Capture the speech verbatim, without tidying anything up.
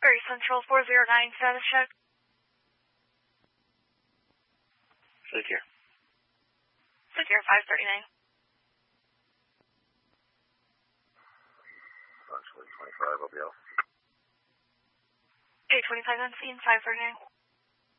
Very Central four zero nine, status check. Secure. Secure five thirty-nine. Approximately twenty-five, I'll be off. eight twenty-five on scene, five thirty-nine.